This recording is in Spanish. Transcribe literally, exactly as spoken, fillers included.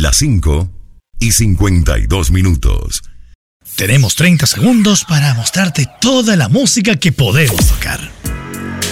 las cinco y cincuenta y dos minutos. Tenemos treinta segundos para mostrarte toda la música que podemos tocar.